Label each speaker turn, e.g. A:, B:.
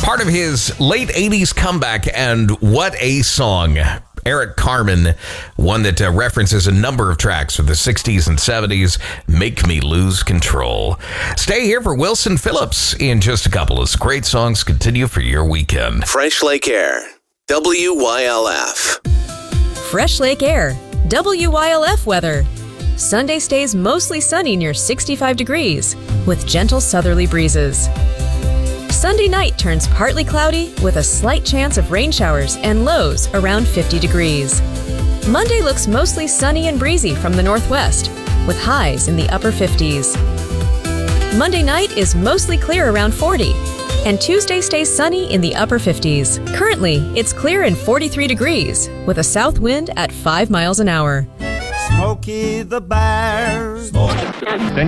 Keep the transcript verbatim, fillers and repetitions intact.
A: Part of his late eighties comeback, and what a song. Eric Carmen, one that uh, references a number of tracks from the sixties and seventies, Make Me Lose Control. Stay here for Wilson Phillips in just a couple. As great songs continue for your weekend.
B: Fresh Lake Air, W Y L F.
C: Fresh Lake Air, W Y L F weather. Sunday stays mostly sunny near sixty-five degrees with gentle southerly breezes. Sunday night turns partly cloudy with a slight chance of rain showers and lows around fifty degrees. Monday looks mostly sunny and breezy from the northwest with highs in the upper fifties. Monday night is mostly clear around forty, and Tuesday stays sunny in the upper fifties. Currently, it's clear and forty-three degrees with a south wind at five miles an hour.
D: Smokey the Bear.